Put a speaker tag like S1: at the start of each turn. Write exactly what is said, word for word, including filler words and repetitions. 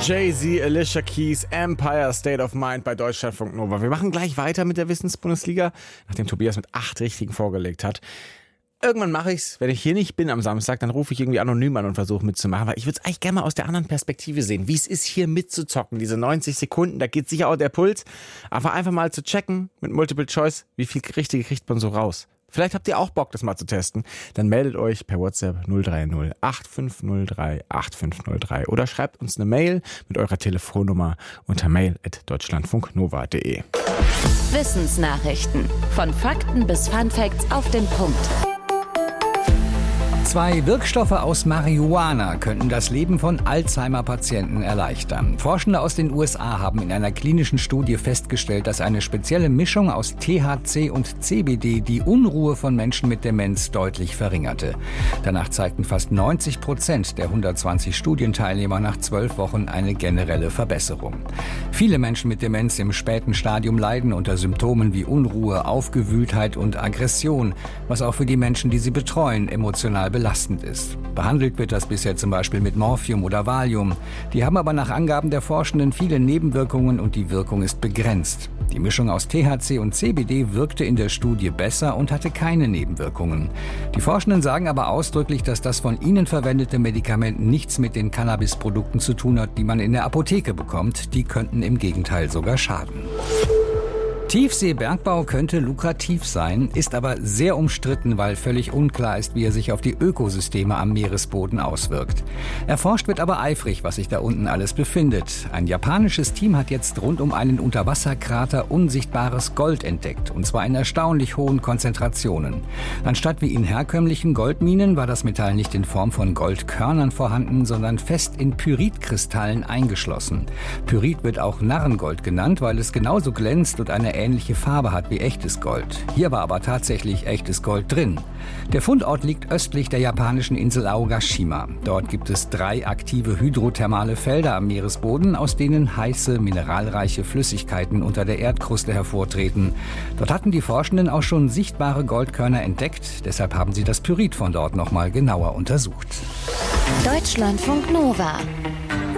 S1: Jay-Z, Alicia Keys, Empire State of Mind bei Deutschlandfunk Nova. Wir machen gleich weiter mit der Wissensbundesliga, nachdem Tobias mit acht Richtigen vorgelegt hat. Irgendwann mache ich's, wenn ich hier nicht bin am Samstag, dann rufe ich irgendwie anonym an und versuche mitzumachen, weil ich würde es eigentlich gerne mal aus der anderen Perspektive sehen, wie es ist, hier mitzuzocken. Diese neunzig Sekunden, da geht sicher auch der Puls, aber einfach mal zu checken mit Multiple Choice, wie viel Richtige kriegt man so raus. Vielleicht habt ihr auch Bock, das mal zu testen. Dann meldet euch per WhatsApp null drei null acht fünf null drei acht fünf null drei oder schreibt uns eine Mail mit eurer Telefonnummer unter mail at deutschlandfunknova punkt de.
S2: Wissensnachrichten. Von Fakten bis Funfacts auf den Punkt.
S3: Zwei Wirkstoffe aus Marihuana könnten das Leben von Alzheimer-Patienten erleichtern. Forschende aus den U S A haben in einer klinischen Studie festgestellt, dass eine spezielle Mischung aus T H C und C B D die Unruhe von Menschen mit Demenz deutlich verringerte. Danach zeigten fast neunzig Prozent der hundertzwanzig Studienteilnehmer nach zwölf Wochen eine generelle Verbesserung. Viele Menschen mit Demenz im späten Stadium leiden unter Symptomen wie Unruhe, Aufgewühltheit und Aggression, was auch für die Menschen, die sie betreuen, emotional belastend ist. Behandelt wird das bisher zum Beispiel mit Morphium oder Valium. Die haben aber nach Angaben der Forschenden viele Nebenwirkungen und die Wirkung ist begrenzt. Die Mischung aus T H C und C B D wirkte in der Studie besser und hatte keine Nebenwirkungen. Die Forschenden sagen aber ausdrücklich, dass das von ihnen verwendete Medikament nichts mit den Cannabisprodukten zu tun hat, die man in der Apotheke bekommt. Die könnten im Gegenteil sogar schaden. Tiefseebergbau könnte lukrativ sein, ist aber sehr umstritten, weil völlig unklar ist, wie er sich auf die Ökosysteme am Meeresboden auswirkt. Erforscht wird aber eifrig, was sich da unten alles befindet. Ein japanisches Team hat jetzt rund um einen Unterwasserkrater unsichtbares Gold entdeckt, und zwar in erstaunlich hohen Konzentrationen. Anstatt wie in herkömmlichen Goldminen war das Metall nicht in Form von Goldkörnern vorhanden, sondern fest in Pyritkristallen eingeschlossen. Pyrit wird auch Narrengold genannt, weil es genauso glänzt und eine ähnliche Farbe hat wie echtes Gold. Hier war aber tatsächlich echtes Gold drin. Der Fundort liegt östlich der japanischen Insel Aogashima. Dort gibt es drei aktive hydrothermale Felder am Meeresboden, aus denen heiße, mineralreiche Flüssigkeiten unter der Erdkruste hervortreten. Dort hatten die Forschenden auch schon sichtbare Goldkörner entdeckt. Deshalb haben sie das Pyrit von dort nochmal genauer untersucht.
S2: Deutschlandfunk Nova.